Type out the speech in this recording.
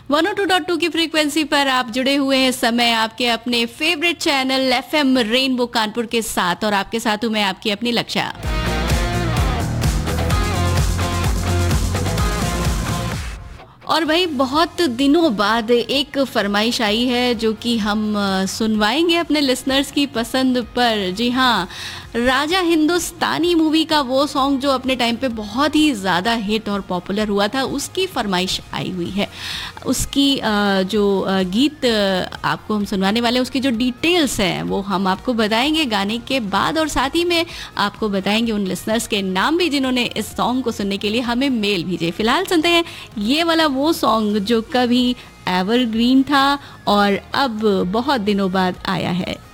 102.2 की फ्रीक्वेंसी पर आप जुड़े हुए हैं। समय आपके अपने favourite channel FM rainbow Kanpur के साथ, और आपके साथ हूं मैं आपकी अपनी लक्ष्या। और भाई बहुत दिनों बाद एक फरमाइश आई है जो कि हम सुनवाएंगे अपने लिसनर्स की पसंद पर। जी हाँ, राजा हिंदुस्तानी मूवी का वो सॉन्ग जो अपने टाइम पे बहुत ही ज़्यादा हिट और पॉपुलर हुआ था, उसकी फरमाइश आई हुई है। उसकी जो गीत आपको हम सुनवाने वाले हैं, उसकी जो डिटेल्स हैं वो हम आपको बताएंगे गाने के बाद, और साथ ही में आपको बताएंगे उन लिसनर्स के नाम भी जिन्होंने इस सॉन्ग को सुनने के लिए हमें मेल भेजे। फिलहाल सुनते हैं ये वाला वो सॉन्ग जो कभी एवरग्रीन था और अब बहुत दिनों बाद आया है।